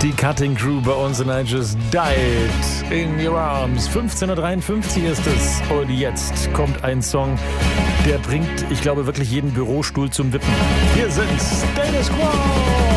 Die Cutting Crew bei uns in I Just Died in Your Arms. 15:53 Uhr ist es. Und jetzt kommt ein Song, der bringt, ich glaube, wirklich jeden Bürostuhl zum Wippen. Hier sind Status Quo.